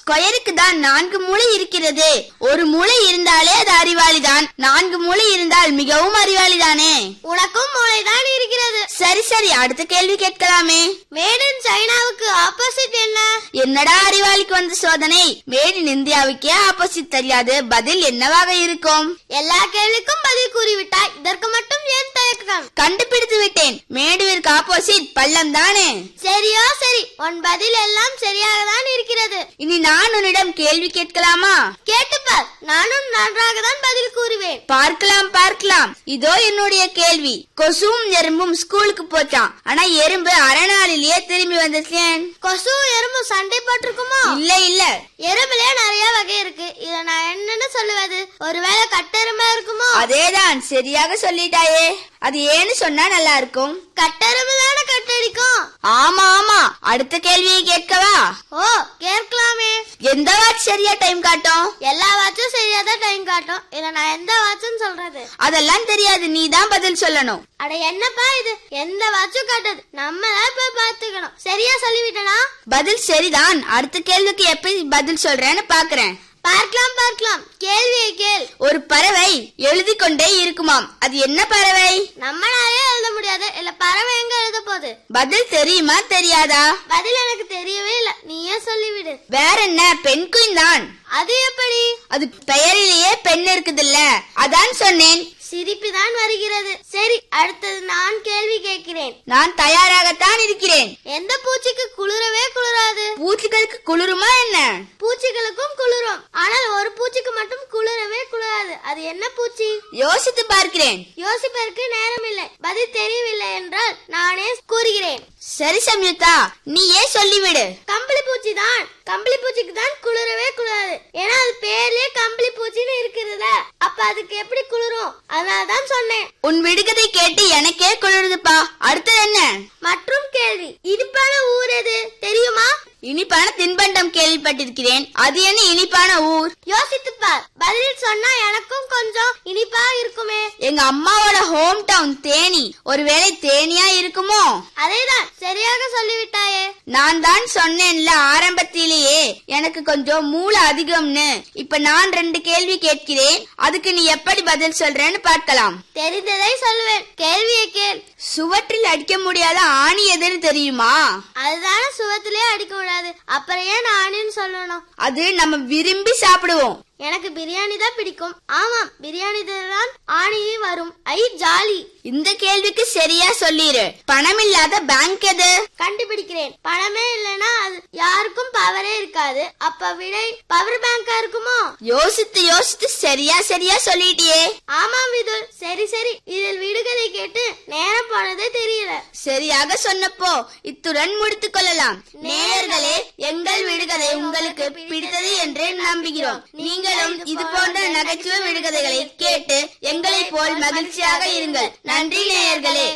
ஸ்கொயருக்கு தான் 4 மூலை இருக்கிறது. ஒரு மூலை இருந்தாலே அது அறிவாளிதான். 4 மூலை இருந்தால் மிகவும் அறிவாளிதானே. உனக்கும் மூளைதான் இருக்கிறது. சரி சரி, அடுத்த கேள்வி கேட்கலாமே. மேட் இன் சைனாவுக்கு ஆப்போசிட் என்ன? என்னடா அறிவாளிக்கு வந்த சோதனை. மேட் இன் இந்தியாவுக்கே ஆப்போசிட் தெரியாது. பதில் என்னவாக இருக்கும்? எல்லா கேள்விக்கும் பதில் கூறிவிட்டாய், இதற்கு மட்டும் ஏன் தயக்கம்? கண்டுபிடித்து விட்டேன். மேடுவிற்கு ஆப்போசிட் பள்ளம் தானே. சரியோ சரி, உன் பதில் எல்லாம் சரியாக தான் இருக்கிறது. இனி நான் உன்னிடம் கேள்வி கேட்கலாமா? கேட்டுப்பார், நானும் நன்றாக தான் பதில் கூறுவேன். பார்க்கலாம் பார்க்கலாம். இதோ என்னுடைய கேள்வி. கொசுவும் எறும்பும் ஸ்கூலுக்கு போச்சான். ஆனா எறும்பு அரை நாளிலேயே திரும்பி வந்துச்சேன். கொசு எறும்பு சண்டை போட்டிருக்குமோ? இல்ல இல்ல. எறும்புலயே நிறைய வகை இருக்கு. இத நான் என்னன்னு சொல்லுவது? ஒருவேளை கட்டெரும்பா இருக்குமோ? அதேதான், சரியாக சொல்லிட்டாயே. அது ஏன்னு சொன்னா நல்லா இருக்கும். கட்டெரும்பு தானே கட்டடிக்கும். ஆமா ஆமா. அடுத்த கேள்வியை கேட்கவா? ஓ, கேட்கலாமே. எந்த வாட்ச் சரியா டைம் காட்டும்? எல்லா வாட்சும் சரியாதான் டைம் காட்டும். இல்ல நான் எந்த வாட்சுன்னு சொல்றது? அதெல்லாம் தெரியாது, நீ தான் பதில் சொல்லணும். அட என்னப்பா இது, எந்த வாட்சும் காட்டுது, நம்ம தான் போய் பாத்துக்கணும். சரியா சொல்லிவிட்டனா? பதில் சரிதான். அடுத்த கேள்விக்கு எப்படி பதில் சொல்றேன்னு பாக்குறேன். பார்க்கலாம் பார்க்கலாம். கேள்வியை கேள். ஒரு பறவை எழுதி கொண்டே இருக்குமாம். அது என்ன பறவை? நம்மளாலே எழுத முடியாது. இல்ல பறவை எங்க எழுத போகுது? பதில் தெரியுமா தெரியாதா? பதில் எனக்கு தெரியவே இல்ல, நீயே சொல்லிவிடு. வேற என்ன, பெண் குயின் தான். அது எப்படி? அது பெயரிலேயே பெண் இருக்குதுல்ல, அதான் சொன்னேன். சிரிப்புதான் வருகிறது. சரி, அடுத்தது நான் கேள்வி கேட்கிறேன். நான் தயாராகத்தான் இருக்கிறேன். எந்த பூச்சிக்கு குளிரவே குளிராது? பூச்சிகளுக்கு குளிருமா என்ன? பூச்சிகளுக்கும் குளிரும், ஆனால் ஒரு பூச்சிக்கு மட்டும் குளிரவே குளிராது. அது என்ன பூச்சி? யோசித்து பார்க்கிறேன். யோசிப்பதற்கு நேரம் இல்லை. பதில் தெரியவில்லை என்றால் நானே கூறுகிறேன். சரி சம்யுக்தா, நீயே சொல்லிவிடு. கம்பளி பூச்சி தான். கம்பளி பூச்சிக்கு தான் குளிரவே குளிராது. ஏன்னா அது பேர்லயே கம்பளி பூச்சின்னு இருக்கிறதா. அப்ப அதுக்கு எப்படி குளிரும்? அதனாலதான் சொன்னேன். உன் விடுகதை கேட்டு எனக்கே குளிருதுப்பா. அடுத்தது என்ன? மற்றும் கேள்வி. இனிப்பான ஊர் எது தெரியுமா? இனிப்பான தின்பண்டம் கேள்விப்பட்டிருக்கிறேன். அது என்ன இனிப்பான ஊர்? யோசித்துப்பார். பதில் சொன்னா எனக்கும் கொஞ்சம் இனிப்பா இருக்குமே. எங்க அம்மாவோட ஹோம் டவுன் தேனி. ஒருவேளை தேனியா இருக்குமோ? அதேதான், சரியாக சொல்லிவிட்டாயே. நான் தான் சொன்னேன்ல ஆரம்பத்திலேயே எனக்கு கொஞ்சம் மூளை அதிகம்னு. இப்ப நான் 2 கேள்வி கேட்கிறேன். அதுக்கு நீ எப்படி பதில் சொல்றேன்னு பார்க்கலாம். தெரிந்ததை சொல்லுவேன். கேள்வியை கேள். சுவற்றில் அடிக்க முடியாத ஆணி எதுன்னு தெரியுமா? அதுதானே சுவத்திலே அடிக்க கூடாது. அப்புறம் ஏன் ஆணின்னு சொல்லணும்? அது நம்ம விரும்பி சாப்பிடுவோம். எனக்கு பிரியாணி தான் பிடிக்கும். ஆமாம், பிரியாணி தான் ஆணியே வரும். ஐ ஜாலி. இந்த கேள்விக்கு சரியா சொல்லிரு. பணம் இல்லாத பேங்க் எது? கண்டுபிடிக்கிறேன். பணமே இல்லைன்னா அது யாருக்கும் பவரே இருக்காது. அப்ப விடை பவர் பேங்கா இருக்குமோ? யோசித்து யோசித்து சரியா சொல்லிட்டியே. ஆமாம் விதுல், சரி சரி. இதில் விடுகதை கேட்டு நேரம் போனதே தெரியல. சரியாக சொன்னப்போ இத்துடன் முடித்துக் கொள்ளலாம். நேயர்களே, எங்கள் விடுகதை உங்களுக்கு பிடித்தது என்று நம்புகிறோம். நீங்களும் இது போன்ற நகைச்சுவை விடுகதைகளை கேட்டு எங்களை போல் மகிழ்ச்சியாக இருங்கள். நன்றி நேயர்களே.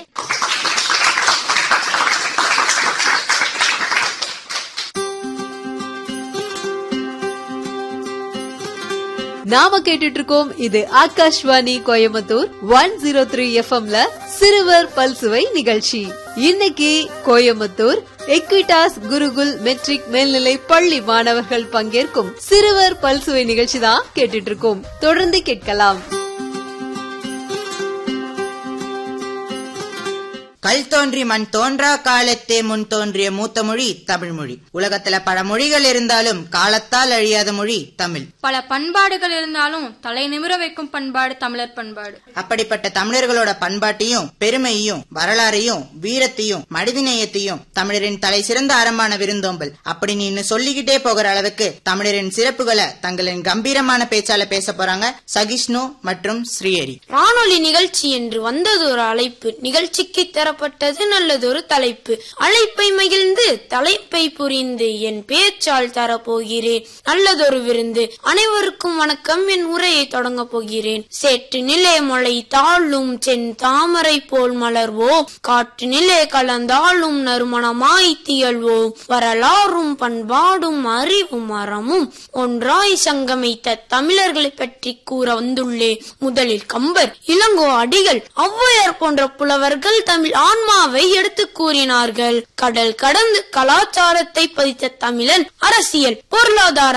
நாம கேட்டுட்டு இருக்கோம். இது ஆகாஷ்வாணி கோயம்புத்தூர் 103 FMல சிறுவர் பல்சுவை நிகழ்ச்சி. இன்னைக்கு கோயம்புத்தூர் எக்விடாஸ் குருகுல் மெட்ரிக் மேல்நிலை பள்ளி மாணவர்கள் பங்கேற்கும் சிறுவர் பல்சுவை நிகழ்ச்சி தான் கேட்டுட்டு இருக்கோம். தொடர்ந்து கேட்கலாம். கல் தோன்றி மண் தோன்றா காலத்தே முன் தோன்றிய மூத்த மொழி தமிழ் மொழி. உலகத்துல பல மொழிகள் இருந்தாலும் காலத்தால் அழியாத மொழி தமிழ். பல பண்பாடுகள் இருந்தாலும் தலை நிமிர வைக்கும் பண்பாடு தமிழர் பண்பாடு. அப்படிப்பட்ட தமிழர்களோட பண்பாட்டையும் பெருமையையும் வரலாறையும் வீரத்தையும் மனிதநேயத்தையும் தமிழரின் தலை சிறந்த அறமான விருந்தோம்பல் அப்படி நீ இன்னும் சொல்லிக்கிட்டே போகிற அளவுக்கு தமிழரின் சிறப்புகளை தங்களின் கம்பீரமான பேச்சால பேச போறாங்க சகிஷ்ணு மற்றும் ஸ்ரீஹரி. வானொலி நிகழ்ச்சி என்று வந்ததொரு அழைப்பு, நிகழ்ச்சிக்கு தரப்பட்டது நல்லதொரு தலைப்பு. அழைப்பை மகிழ்ந்து தலைப்பை புரிந்து என் பேச்சால் தரப்போகிறேன் நல்லதொரு விருந்து. அனைவருக்கும் வணக்கம். என் உரையை தொடங்க போகிறேன். சேற்று நிலே மழை தாழும் சென் தாமரை போல் மலர்வோம், காற்று நிலே கலந்தாலும் நறுமணமாய் திகழ்வோம், வரலாறும் பண்பாடும் அறிவும் அறமும் ஒன்றாய் சங்கமித்த தமிழர்களை பற்றி கூற வந்துள்ளேன். முதலில் கம்பர், இளங்கோ அடிகள், ஔவையார் போன்ற புலவர்கள் தமிழ் ஆன்மாவை எடுத்து கூறினார்கள். கடல் கடந்து கலாச்சாரத்தை பதித்த தமிழன் அரசியல் பொருளாதார